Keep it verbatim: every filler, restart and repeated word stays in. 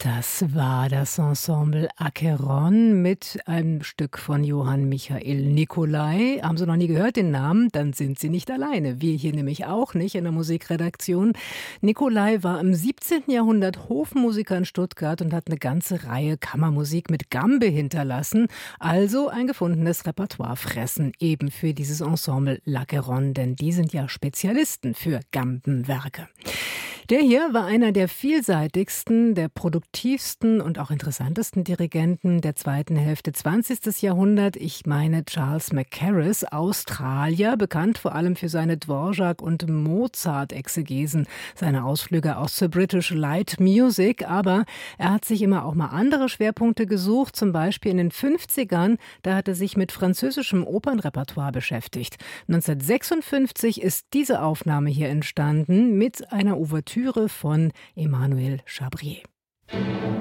Das war das Ensemble Acheron mit einem Stück von Johann Michael Nicolai. Haben Sie noch nie gehört, den Namen? Dann sind Sie nicht alleine. Wir hier nämlich auch nicht in der Musikredaktion. Nicolai war im siebzehnten Jahrhundert Hofmusiker in Stuttgart und hat eine ganze Reihe Kammermusik mit Gambe hinterlassen. Also ein gefundenes Repertoire fressen, eben für dieses Ensemble L'Acheron, denn die sind ja Spezialisten für Gambenwerke. Der hier war einer der vielseitigsten, der produktivsten und auch interessantesten Dirigenten der zweiten Hälfte zwanzigsten Jahrhundert. Ich meine Charles Mackerras, Australier, bekannt vor allem für seine Dvorak- und Mozart-Exegesen, seine Ausflüge aus zur British Light Music. Aber er hat sich immer auch mal andere Schwerpunkte gesucht, zum Beispiel in den fünfzigern, da hat er sich mit französischem Opernrepertoire beschäftigt. neunzehnhundertsechsundfünfzig ist diese Aufnahme hier entstanden mit einer Ouvertüre von Emmanuel Chabrier.